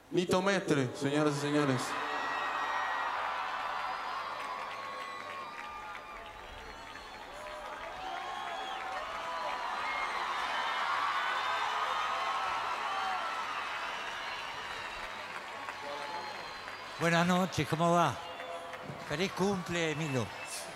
Nito Mestre, señoras y señores. Buenas noches, ¿cómo va? Feliz cumple, Milo.